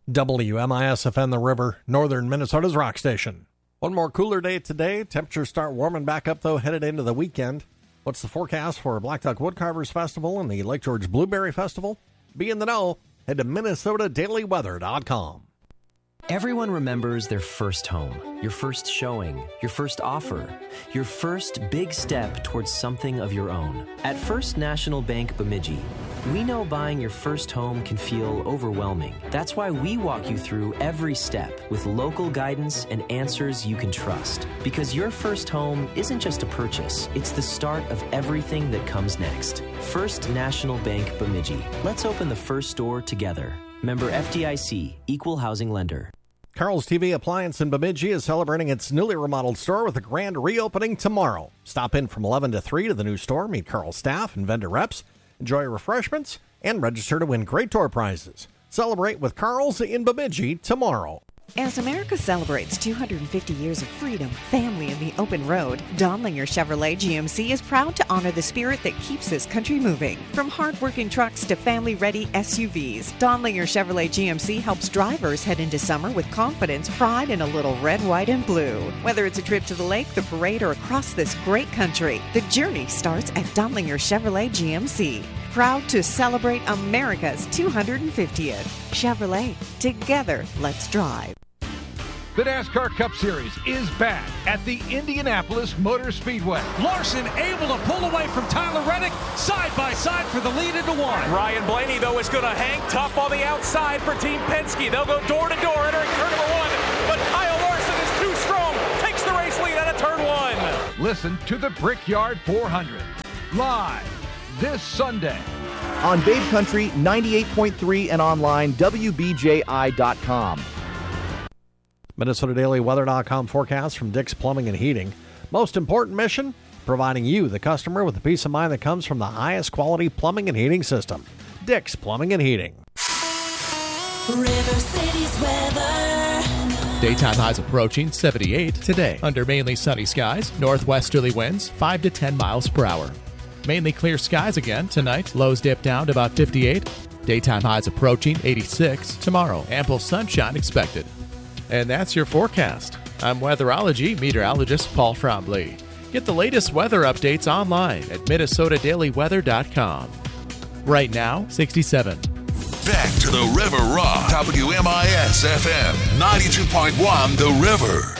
WMIS-FM The River, northern Minnesota's rock station. One more cooler day today. Temperatures start warming back up, though, headed into the weekend. What's the forecast for Black Duck Woodcarvers Festival and the Lake George Blueberry Festival? Be in the know. Head to MinnesotaDailyWeather.com. Everyone remembers their first home, your first showing, your first offer, your first big step towards something of your own. At First National Bank Bemidji, we know buying your first home can feel overwhelming. That's why we walk you through every step with local guidance and answers you can trust. Because your first home isn't just a purchase, it's the start of everything that comes next. First National Bank Bemidji. Let's open the first door together. Member FDIC, Equal Housing Lender. Carl's TV Appliance in Bemidji is celebrating its newly remodeled store with a grand reopening tomorrow. Stop in from 11 to 3 to the new store, meet Carl's staff and vendor reps, enjoy refreshments, and register to win great door prizes. Celebrate with Carl's in Bemidji tomorrow. As America celebrates 250 years of freedom, family, and the open road, Donlinger Chevrolet GMC is proud to honor the spirit that keeps this country moving. From hard-working trucks to family-ready SUVs, Donlinger Chevrolet GMC helps drivers head into summer with confidence, pride, and a little red, white, and blue. Whether it's a trip to the lake, the parade, or across this great country, the journey starts at Donlinger Chevrolet GMC. Proud to celebrate America's 250th. Chevrolet, together, let's drive. The NASCAR Cup Series is back at the Indianapolis Motor Speedway. Larson able to pull away from Tyler Reddick, side by side for the lead into one. Ryan Blaney, though, is going to hang tough on the outside for Team Penske. They'll go door to door entering turn number one, but Kyle Larson is too strong, takes the race lead out of turn one. Listen to the Brickyard 400 live this Sunday on Babe Country 98.3 and online WBJI.com. MinnesotaDailyWeather.com forecast from Dick's Plumbing and Heating. Most important mission, providing you, the customer, with the peace of mind that comes from the highest quality plumbing and heating system. Dick's Plumbing and Heating. River City's weather. Daytime highs approaching 78 today. Under mainly sunny skies, northwesterly winds 5 to 10 miles per hour. Mainly clear skies again tonight. Lows dip down to about 58. Daytime highs approaching 86 tomorrow. Ample sunshine expected. And that's your forecast. I'm weatherology meteorologist Paul Trombley. Get the latest weather updates online at MinnesotaDailyWeather.com. Right now, 67. Back to the River Rock. WMIS FM 92.1 The River.